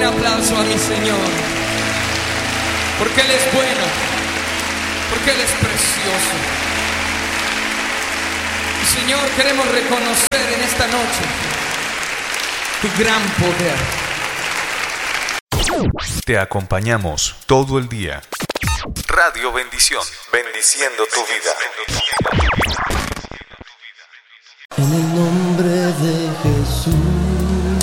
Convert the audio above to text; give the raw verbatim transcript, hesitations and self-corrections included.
aplauso a mi Señor, porque Él es bueno, porque Él es precioso. Y Señor, queremos reconocer en esta noche tu gran poder. Te acompañamos todo el día. Radio Bendición, bendiciendo tu vida. En el nombre de Jesús.